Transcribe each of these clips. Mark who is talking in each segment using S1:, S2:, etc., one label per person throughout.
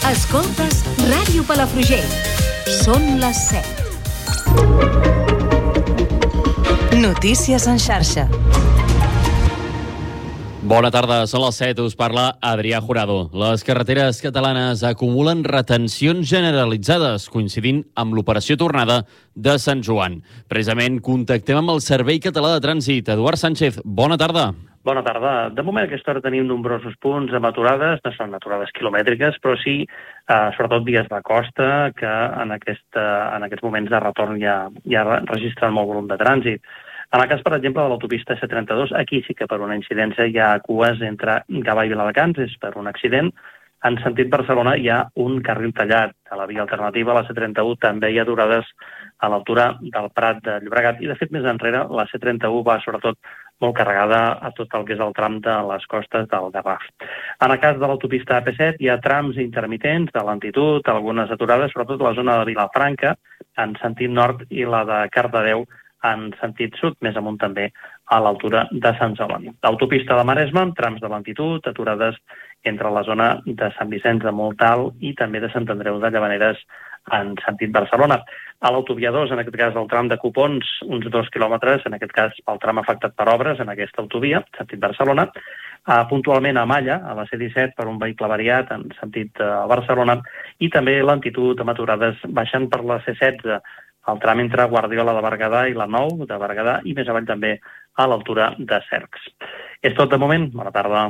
S1: Escoltes Ràdio Palafrugell. Són les 7. Notícies en xarxa.
S2: Bona tarda, són les 7, us parla Adrià Jurado. Les carreteres catalanes acumulen retencions generalitzades, coincidint amb l'operació tornada de Sant Joan. Precisament contactem amb el Servei Català de Trànsit. Eduard Sánchez, bona tarda.
S3: Bona tarda. De moment, a aquesta hora tenim nombrosos punts amb aturades, no són aturades quilomètriques, però sí, sobretot vies de costa, que en aquests moments de retorn ja registren molt volum de trànsit. En el cas, per exemple, de l'autopista C32, aquí sí que per una incidència hi ha cues entre Gavà i Viladecans, és per un accident. En sentit Barcelona hi ha un carril tallat. A la via alternativa, la C31, també hi ha aturades a l'altura del Prat de Llobregat. I, de fet, més enrere, la C31 va sobretot molt carregada a tot el que és el tram de les costes del Garraf. En el cas de l'autopista AP7 hi ha trams intermitents de lentitud, algunes aturades, sobretot a la zona de Vilafranca, en sentit nord, i la de Cardedeu en sentit sud, més amunt també a l'altura de Sant Celoni. L'autopista de Maresme, amb trams de lentitud, aturades entre la zona de Sant Vicenç de Montalt i també de Sant Andreu de Llavaneres en sentit Barcelona. A l'autovia 2, en aquest cas el tram de Copons, uns 2 quilòmetres, en aquest cas el tram afectat per obres en aquesta autovia, sentit Barcelona. Puntualment a Malla, a la C17, per un vehicle variat en sentit Barcelona, i també lentitud amb aturades baixant per la C16, el tram entre Guardiola de Berguedà i la 9 de Berguedà, i més avall també a l'altura de Cercs. És tot de moment. Bona tarda.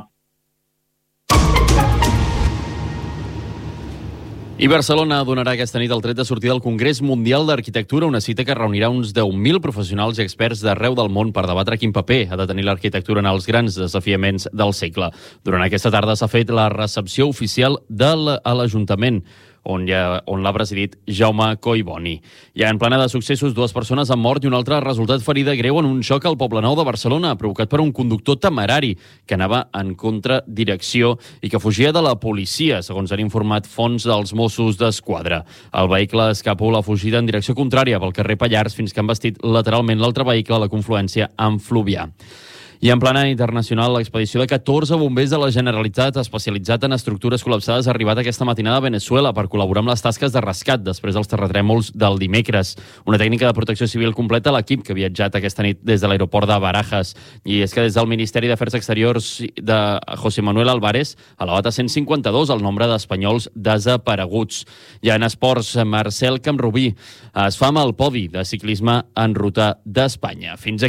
S2: I Barcelona donarà aquesta nit el tret de sortida al Congrés Mundial d'Arquitectura, una cita que reunirà uns 10.000 professionals i experts d'arreu del món per debatre quin paper ha de tenir l'arquitectura en els grans desafiaments del segle. Durant aquesta tarda s'ha fet la recepció oficial a l'Ajuntament, on l'ha presidit Jaume Collboni. Ja en plana de successos, 2 persones han mort i una altra ha resultat ferida greu en un xoc al Poblenou de Barcelona, provocat per un conductor temerari que anava en contradirecció i que fugia de la policia, segons han informat fonts dels Mossos d'Esquadra. El vehicle escapó la fugida en direcció contrària pel carrer Pallars fins que han vestit lateralment l'altre vehicle a la confluència amb Fluvià. I en plana internacional, l'expedició de 14 bombers de la Generalitat especialitzat en estructures col·lapsades ha arribat aquesta matinada a Veneçuela per col·laborar amb les tasques de rescat després dels terratrèmols del dimecres. Una tècnica de protecció civil completa l'equip que ha viatjat aquesta nit des de l'aeroport de Barajas. I és que des del Ministeri d'Afers Exteriors de José Manuel Álvarez ha elevat a 152 el nombre d'espanyols desapareguts. I en esports, Marcel Camprubí es fa amb el podi de ciclisme en ruta d'Espanya. Fins aquí